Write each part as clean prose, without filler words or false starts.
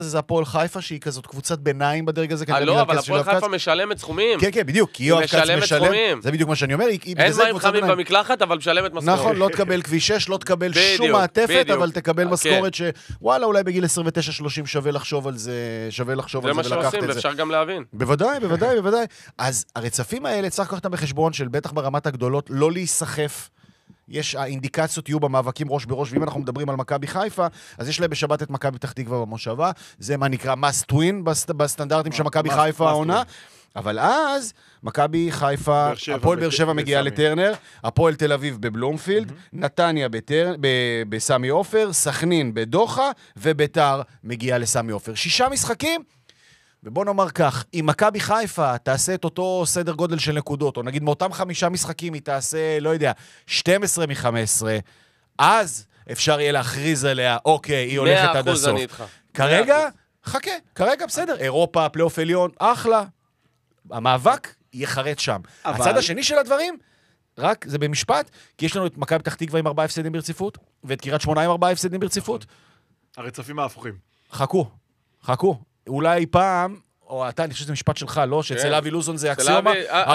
זה הפועל חיפה, שהיא כזאת קבוצת ביניים בדרג הזה. לא, אבל הפועל חיפה משלמת סכומים. כן, כן, בדיוק, כי יואב כץ משלם. זה בדיוק מה שאני אומר. אין מים חמים במקלחת, אבל משלמת משכורת. נכון, לא תקבל כביש 6, לא תקבל שום מעטפת, אבל תקבל משכורת שוואלה, אולי בגיל 29-30 שווה לחשוב על זה, זה מה שעושים, ואפשר גם להבין. בוודאי, בוודאי, בוודאי. אז הרצפים האלה צריך לקחת אותם בחשבון של בטח ברמת הגדולות, לא להיסחף. האינדיקציות יהיו במאבקים ראש בראש, ואם אנחנו מדברים על מכבי חיפה, אז יש להם בשבת את מכבי פתח תקווה במושבה, זה מה נקרא must win בסטנדרטים של מכבי חיפה העונה, אבל אז מכבי חיפה, הפועל באר שבע מגיעה לטרנר, הפועל תל אביב בבלומפילד, נתניה בסמי עופר, סכנין בדוחה, וביתר מגיעה לסמי עופר. 6 משחקים, ובוא נאמר כך, אם מכבי חיפה תעשה את אותו סדר גודל של נקודות, או נגיד מאותם 5 משחקים היא תעשה, לא יודע, 12 מ-15, אז אפשר יהיה להכריז עליה, אוקיי, היא הולכת עד הסוף. 100% אני איתך. כרגע, חכה, כרגע בסדר, אירופה, פלייאוף עליון, אחלה. המאבק יחרט שם. הצד השני של הדברים, רק זה במשפט, כי יש לנו את מכבי פתח תקווה עם 4 הפסדים ברציפות, ואת קריית שמונה עם 4 הפסדים ברציפות. הרצפים ההפוכים. חכו. אולי פעם, או אתה, אני חושב שזה משפט שלך, לא? שאצל אבי לוזון זה אקסיומה,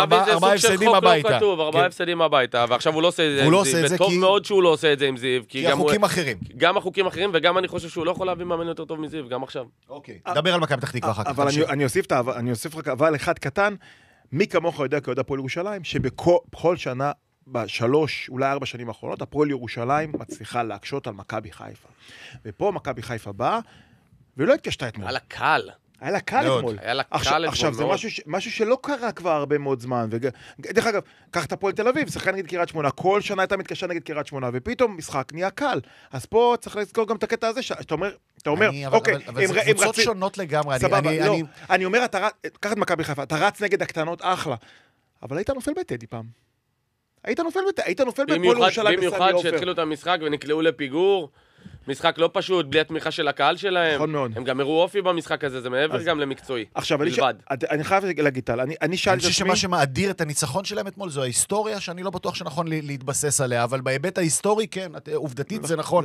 4 הפסדים הביתה. 4 הפסדים הביתה, ועכשיו הוא לא עושה את זה, וטוב מאוד שהוא לא עושה את זה עם זיו. כי החוקים אחרים. גם החוקים אחרים, וגם אני חושב שהוא לא יכול להביא מאמן יותר טוב מזיו, גם עכשיו. אוקיי, דבר על מכבי פתח תקווה אחר כך. אבל אני אוסיף רק אבל אחד קטן, מי כמוך יודע כיודע הפועל ירושלים, שבכל שנה, בשלוש, אולי 4 שנים האחרונות, הפועל ירושלים מצליחה להקשות על מכבי חיפה. ופה מכבי חיפה באה, ולא התקשתה אתמול. על הקל. היה לה קל אתמול. היה לה קל אתמול. עכשיו, זה משהו שלא קרה כבר הרבה מאוד זמן. דרך אגב, קח את הפועל תל אביב, שחקן נגד קריית שמונה, כל שנה הייתה מתקשה נגד קריית שמונה, ופתאום משחק נהיה קל. אז פה צריך לזכור גם את הקטע הזה, שאתה אומר, אוקיי, אבל זה קבוצות שונות לגמרי. סבבה, לא. אני אומר, קח את מכבי חיפה, אתה רץ נגד הקטנות, אחלה. אבל היית נופל בטדי פעם. היית נופל בפועל ירושלים בסמי עופר. במיוחד שהתחילו את המשחק ונקלעו לפיגור. משחק לא פשוט, בלי התמיכה של הקהל שלהם. נכון מאוד. הם גם הראו אופי במשחק הזה, זה מעבר גם למקצועי. עכשיו, אני חייב להגיד, טל, אני שאלתי את עצמי... אני חושב שמה שמאדיר את הניצחון שלהם אתמול, זו ההיסטוריה, שאני לא בטוח שנכון להתבסס עליה, אבל בהיבט ההיסטורי, כן, עובדתית זה נכון.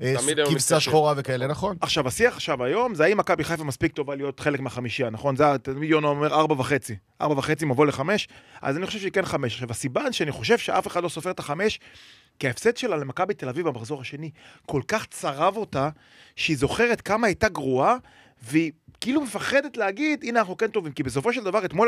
כבשה שחורה וכאלה, נכון? עכשיו, השיח עכשיו היום, זה האם מכבי חיפה מספיק טובה להיות חלק מהחמישייה, נכון? זה, תמיד יונו אומר 4.5 מבוא ל5, אז אני חושב שהיא כן 5. עכשיו, הסיבה שאני חושב שאף אחד לא סופר את 5, כי ההפסד שלה למכבי תל אביב במחזור השני כל כך צרב אותה, שהיא זוכרת כמה הייתה גרועה, והיא כאילו מפחדת להגיד, הנה אנחנו כן טובים, כי בסופו של דבר אתמול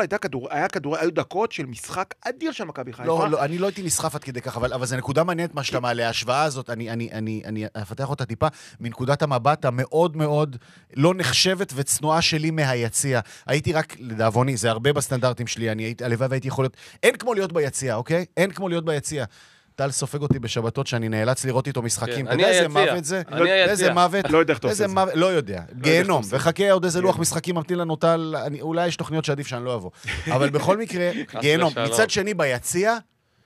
היו דקות של משחק אדיר של מכבי חיפה. לא, אני לא הייתי נסחף עד כדי כך, אבל זה נקודה מעניינת מה שאתה מעלה, ההשוואה הזאת, אני אפתח אותה טיפה, מנקודת המבט המאוד מאוד לא נחשבת וצנועה שלי מהיציע. הייתי רק, לדאבוני, זה הרבה בסטנדרטים שלי, הלוואי והייתי יכול להיות, אין כמו להיות ביציע, אוקיי? אין כמו להיות ביציע. טל סופג אותי בשבתות שאני נאלץ לראות איתו משחקים. אתה יודע איזה מוות זה? איזה מוות? לא יודע איך אתה עושה את זה. לא יודע. גיהנום. וחכה עוד איזה לוח משחקים ממתין לנו טל. אולי יש תוכניות שעדיף שאני לא אבוא. אבל בכל מקרה, גיהנום. מצד שני ביציע,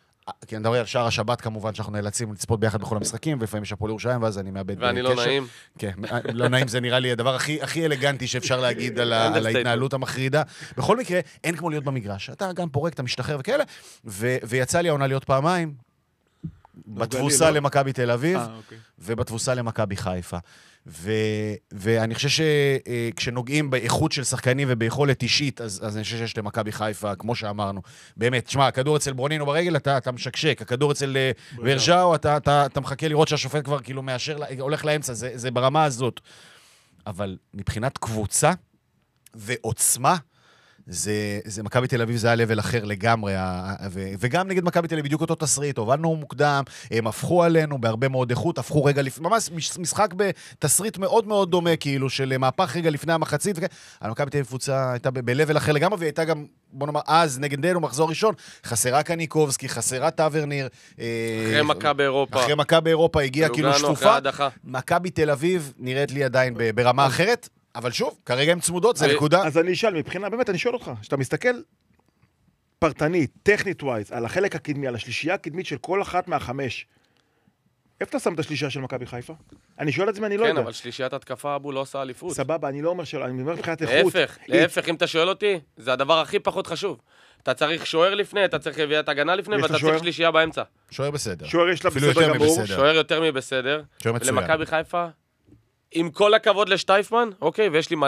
כי אני מדבר על שער השבת כמובן, שאנחנו נאלצים לצפות ביחד בכל המשחקים, ולפעמים יש הפועל ירושלים, ואז אני מאבד קשר. ואני לא נעים. כן, לא נעים זה נראה לי הדבר הכי אלגנטי שאפשר להגיד על ההתנהלות המחרידה. בכל מקרה, אין כמו להיות במגרש. אתה גם פורק, אתה משתחרר וכאלה, ויצא לי העונה להיות פעמיים, בתבוסה למכבי תל אביב, ובתבוסה למכבי חיפה. ואני חושב שכשנוגעים באיכות של שחקנים וביכולת אישית, אז אני חושב שיש למכבי חיפה, כמו שאמרנו. באמת, תשמע, הכדור אצל ברונינו ברגל, אתה משקשק. הכדור אצל ורז'או, אתה מחכה לראות שהשופט כבר כאילו מאשר, הולך לאמצע, זה ברמה הזאת. אבל מבחינת קבוצה ועוצמה, זה מכבי תל אביב, זה היה לבל אחר לגמרי, וגם נגד מכבי תל אביב בדיוק אותו תסריט, הובלנו מוקדם, הם הפכו עלינו בהרבה מאוד איכות, הפכו רגע לפני, ממש משחק בתסריט מאוד מאוד דומה, כאילו, של מהפך רגע לפני המחצית, אבל מכבי תל אביב קבוצה הייתה בלבל אחר לגמרי, והיא הייתה גם, בוא נאמר, אז נגדנו, מחזור ראשון, חסרה קניקובסקי, חסרה טאברניר, אחרי מכבי באירופה הגיעה כאילו שטופה, מכבי תל אביב נראית לי עדיין ברמה אחרת, אבל שוב, כרגע הם צמודות, זה נקודה. אז אני אשאל, מבחינה, באמת, אני שואל אותך, שאתה מסתכל פרטנית, טכנית ווייז, על החלק הקדמי, על השלישייה הקדמית של כל אחת מהחמש, איפה אתה שם את השלישייה של מכבי חיפה? אני שואל את זה, אני לא יודע. כן, אבל שלישיית התקפה אבו לא עושה אליפות. סבבה, אני לא אומר שלא, אני אומר מבחינת איכות. להפך, אם אתה שואל אותי, זה הדבר הכי פחות חשוב. אתה צריך שוער לפני, אתה צריך רביעיית הגנה לפני, ואתה צריך שלישייה באמצע. שוער בסדר. שוער יש לה בסדר גמור. שוער יותר מבסדר. ולמכבי חיפה, עם כל הכבוד לשטייפמן, אוקיי, ויש לי